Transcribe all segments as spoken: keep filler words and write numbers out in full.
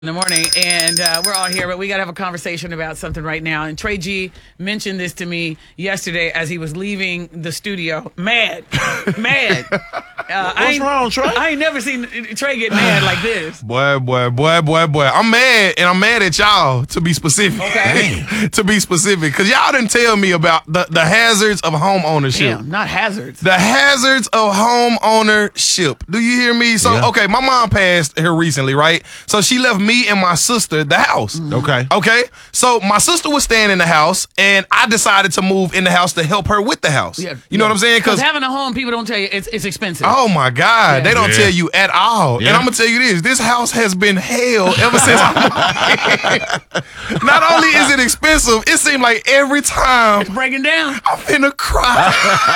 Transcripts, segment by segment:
In the morning, and uh, we're all here, but we got to have a conversation about something right now. And Trey G mentioned this to me yesterday as he was leaving the studio. Mad, mad. Uh, What's I wrong, Trey? I ain't never seen Trey get mad like this. Boy, boy, boy, boy, boy. I'm mad, and I'm mad at y'all, to be specific. Okay. To be specific. Because y'all didn't tell me about the, the hazards of home ownership. Damn, not hazards. The hazards of home ownership. Do you hear me? So, Yeah. okay, my mom passed here recently, right? So she left me and my sister the house. Okay. Okay? So my sister was staying in the house, and I decided to move in the house to help her with the house. Yeah, You know what I'm saying? Because having a home, people don't tell you it's it's expensive. Oh my God, Yeah. they don't Yeah. tell you at all. Yeah. And I'm gonna tell you this: this house has been hell ever since. I'm Not only is it expensive, it seemed like every time Breaking down. I'm finna cry.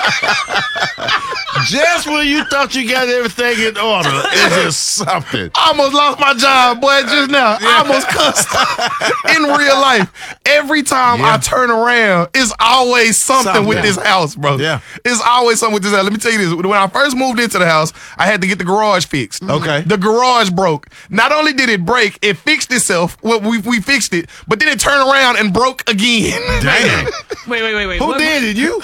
Just when you thought you got everything in order, it's just something. I almost lost my job, boy, just now. I almost cussed in real life. Every time Yeah. I turn around, it's always something, with Something. this house, bro. Yeah. It's always something with this house. Let me tell you this. When I first moved into the house, I had to get the garage fixed. Okay. The garage broke. Not only did it break, it fixed itself. Well, we, we fixed it, but then it turned around and broke again. Damn. Wait, wait, wait, wait. Who What- did it? You?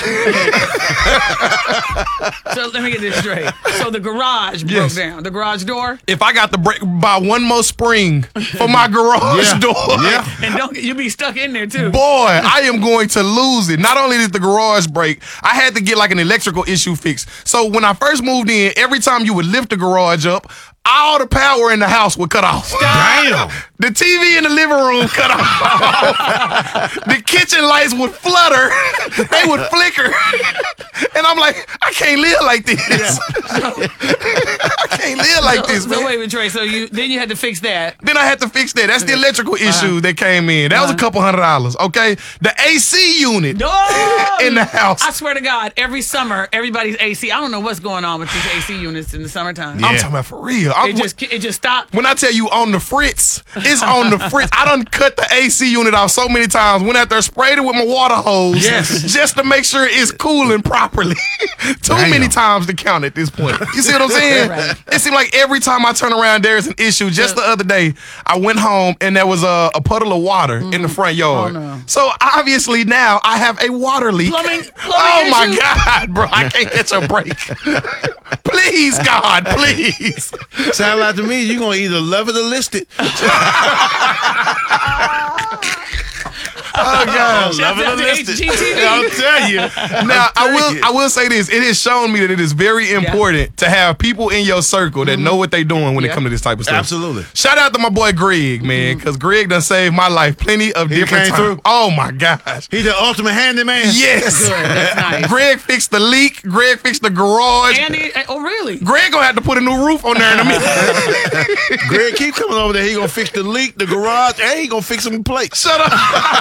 So let me get this straight. So the garage broke Yes. down. The garage door. If I got to break buy one more spring for my garage Yeah. door, Yeah. And don't you be stuck in there too. boy, I am going to lose it. Not only did the garage break, I had to get like an electrical issue fixed. So when I first moved in, every time you would lift the garage up, all the power in the house would cut off. Damn. The T V in the living room cut off. The kitchen lights would flutter. They would flicker. And I'm like, I can't live like this. I can't live like this, so, man. so wait, wait, Trey. So you then you had to fix that. Then I had to fix that. That's the electrical issue that came in. That was a Uh-huh. couple hundred dollars, okay? The A C unit No! in the house. I swear to God, every summer, everybody's A C. I don't know what's going on with these A C units in the summertime. I'm Yeah. talking about for real. I'm- It just it just stopped. when I tell you on the fritz, it's on the fritz. I done cut the A C unit off so many times. Went out there, sprayed it with my water hose, Yes. just to make sure it's cooling properly. Too Damn. many times to count at this point. You see what I'm saying? Right. It seemed like every time I turn around, there's an issue. Just the other day, I went home and there was a, a puddle of water in the front yard. Oh, no. So obviously now I have a water leak. Plumbing- plumbing oh my issue? God, bro! I can't catch a break. Please, God, please. Sound like to me, you're going to either love it or list it. Oh God. Love it or out to list H G T V. it. I'll tell you. Now I I'll will tell you. I will say this. It has shown me that it is very important to have people in your circle that know what they're doing when it Yeah. comes to this type of stuff. Absolutely. Shout out to my boy Greg, man, because Greg done saved my life plenty of He different came times. through? Oh my gosh. He's the ultimate handyman. Yes. Good, that's nice. Greg fixed the leak. Greg fixed the garage. And it, oh really? Greg gonna have to put a new roof on there in a minute. Greg, keep coming over there. He going to fix the leak, the garage, and he going to fix some plates. Shut up.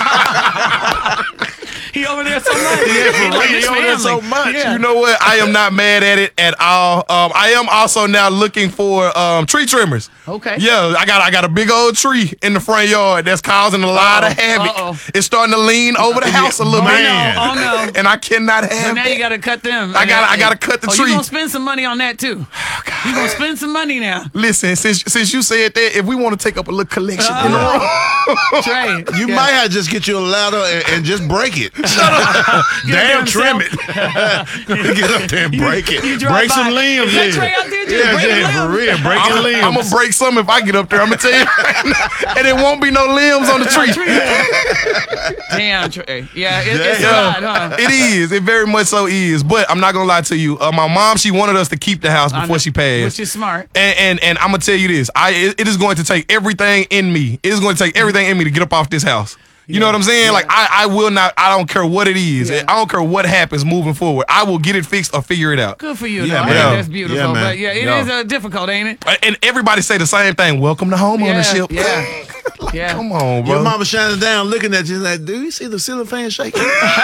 He over there so much. Yeah, for He like real. this He over there so family. much. Yeah. You know what? I am not mad at it at all. Um, I am also now looking for um, tree trimmers. Okay. Yeah, I got I got a big old tree in the front yard that's causing a lot Uh-oh. of havoc. Uh-oh. It's starting to lean over the house a little Oh bit. Man. no! Oh no! And I cannot So have now that. you got to cut them. I gotta- I gotta cut the oh, tree. You gonna spend some money on that too? You gonna spend some money now, Listen, since since you said that, if we want to take up a little collection in the room, Trey? You yeah. might have to just get you a ladder and, and just break it. them Damn, trim self- it. Get up there and break it. you drive break some by. limbs. Is that yeah. Trey out there just yeah, breaking yeah, for limbs? real. Breaking I'm, limbs. I'm gonna break some if I get up there. I'm gonna tell you, and it won't be no limbs on the tree. Damn, Trey. Yeah, it, it's a Damn. lot, huh? It is. It very much so is. But I'm not gonna lie to you. Uh, my mom, she wanted us to keep the house I know, before she passed. which is smart. And, and and I'm gonna tell you this. I it, it is going to take everything in me. It is going to take everything in me to get up off this house. You know what I'm saying? Like I, I will not. I don't care what it is. Yeah. I don't care what happens moving forward. I will get it fixed or figure it out. Good for you. Yeah, though. I man. think that's beautiful. Yeah, man. But yeah, it Yeah. is uh, difficult, ain't it? And everybody say the same thing. Welcome to home Yeah, ownership. yeah. Like, Yeah. come on, bro. Your mama shining down, looking at you like, do you see the ceiling fan shaking?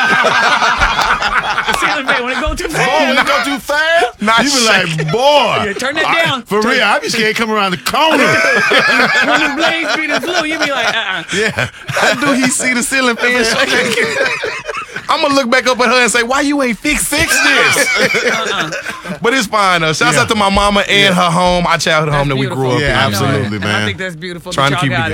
The ceiling fan, when it go too Oh, far, when it go too fast, Not you be shaking. like, boy. Yeah, turn that I- down. For Turn- real, I be scared coming around the corner. when the blades be the flu, you be like, uh-uh. yeah. How do he see the ceiling fan shaking? I'm gonna look back up at her and say, "Why you ain't fix fix this?" uh-uh. But it's fine though. Shouts Yeah. out to my mama and Yeah. her home, our childhood home that we Beautiful. grew up Yeah, in. I know it. absolutely, And I man. think that's beautiful. Trying that to y'all keep it got together.